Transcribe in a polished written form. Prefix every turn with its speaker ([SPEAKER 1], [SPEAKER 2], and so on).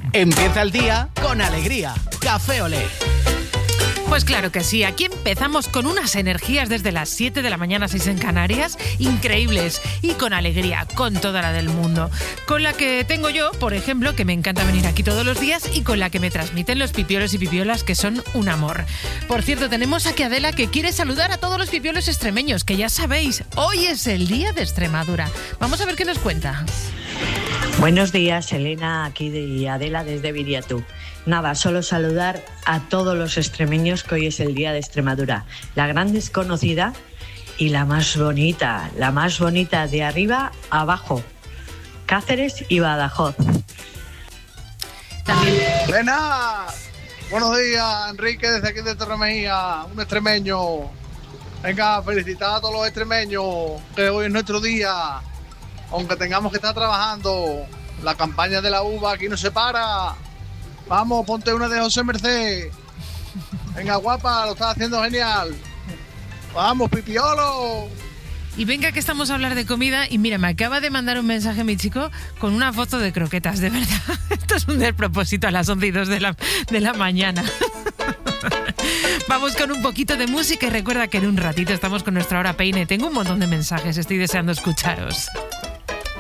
[SPEAKER 1] Empieza el día con alegría. Café Olé.
[SPEAKER 2] Pues claro que sí, aquí empezamos con unas energías desde las 7 de la mañana, 6 en Canarias, increíbles y con alegría, con toda la del mundo. Con la que tengo yo, por ejemplo, que me encanta venir aquí todos los días y con la que me transmiten los pipiolos y pipiolas, que son un amor. Por cierto, tenemos aquí a Adela que quiere saludar a todos los pipiolos extremeños, que ya sabéis, hoy es el día de Extremadura. Vamos a ver qué nos cuenta.
[SPEAKER 3] Buenos días, Elena, aquí de Adela desde Viriatú. Nada, solo saludar a todos los extremeños que hoy es el día de Extremadura. La gran desconocida y la más bonita de arriba a abajo. Cáceres y Badajoz.
[SPEAKER 2] También.
[SPEAKER 4] Elena, buenos días, Enrique desde aquí de Torremejía, un extremeño. Venga, felicitar a todos los extremeños, que hoy es nuestro día. Aunque tengamos que estar trabajando, la campaña de la uva aquí no se para. Vamos, ponte una de José Merced. Venga, guapa, lo estás haciendo genial. Vamos, pipiolo.
[SPEAKER 2] Y venga que estamos a hablar de comida y mira, me acaba de mandar un mensaje mi chico con una foto de croquetas, de verdad. Esto es un despropósito a las 11:02 de la mañana. Vamos con un poquito de música y recuerda que en un ratito estamos con nuestra hora peine. Tengo un montón de mensajes, estoy deseando escucharos.